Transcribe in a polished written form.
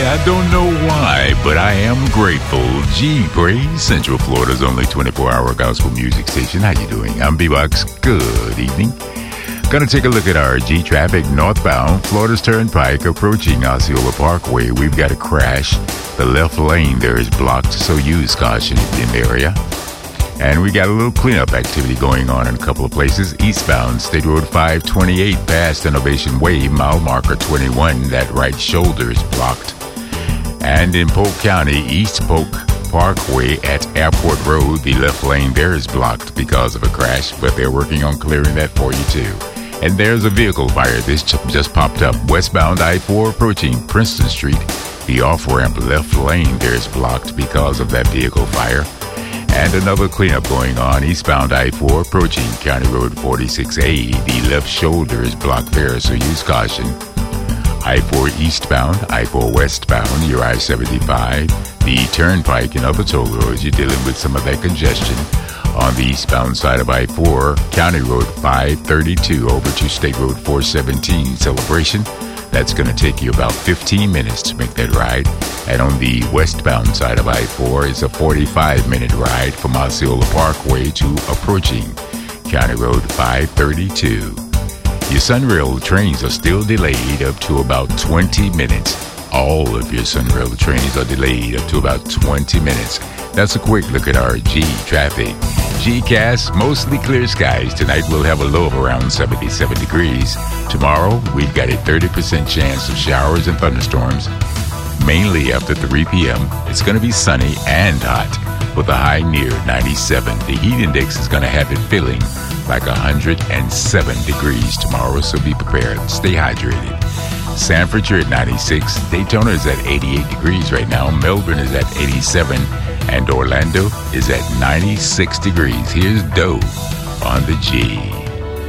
I don't know why, but I am grateful. Gee, praise Central Florida's only 24-hour gospel music station. How you doing? I'm B-Box. Good evening. Gonna take a look at our G traffic northbound Florida's Turnpike approaching Osceola Parkway. We've got a crash. The left lane there is blocked, so use caution in the area. And we got a little cleanup activity going on in a couple of places. Eastbound State Road 528 past Innovation Way, mile marker 21. That right shoulder is blocked. And in Polk County, East Polk Parkway at Airport Road, the left lane there is blocked because of a crash, but they're working on clearing that for you too. And there's a vehicle fire. This just popped up. Westbound I-4 approaching Princeton Street. The off-ramp left lane there is blocked because of that vehicle fire. And another cleanup going on. Eastbound I-4 approaching County Road 46A. The left shoulder is blocked there, so use caution. I-4 eastbound, I-4 westbound, your I-75. The Turnpike and other toll roads, you're dealing with some of that congestion. On the eastbound side of I-4, County Road 532 over to State Road 417 Celebration. That's going to take you about 15 minutes to make that ride. And on the westbound side of I-4 is a 45-minute ride from Osceola Parkway to approaching County Road 532. Your Sunrail trains are still delayed up to about 20 minutes. All of your Sunrail trains are delayed up to about 20 minutes. That's a quick look at our G traffic. GCast, mostly clear skies. Tonight we'll have a low of around 77 degrees. Tomorrow, we've got a 30% chance of showers and thunderstorms, mainly after 3 p.m. It's going to be sunny and hot with a high near 97. The heat index is going to have it feeling like 107 degrees tomorrow, so be prepared. Stay hydrated. Sanford, you're at 96. Daytona is at 88 degrees right now. Melbourne is at 87. And Orlando is at 96 degrees. Here's Doe on the G.